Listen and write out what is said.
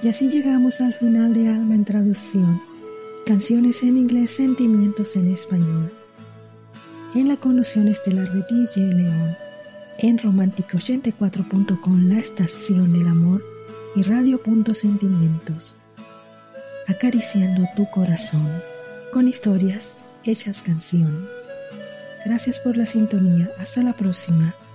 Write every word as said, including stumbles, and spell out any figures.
Y así llegamos al final de Alma en Traducción, canciones en inglés, sentimientos en español. En la conducción estelar de D J León, en Romántica ochenta y cuatro punto com, la estación del amor, y Radio Punto Sentimientos, acariciando tu corazón con historias hechas canción. Gracias por la sintonía. Hasta la próxima.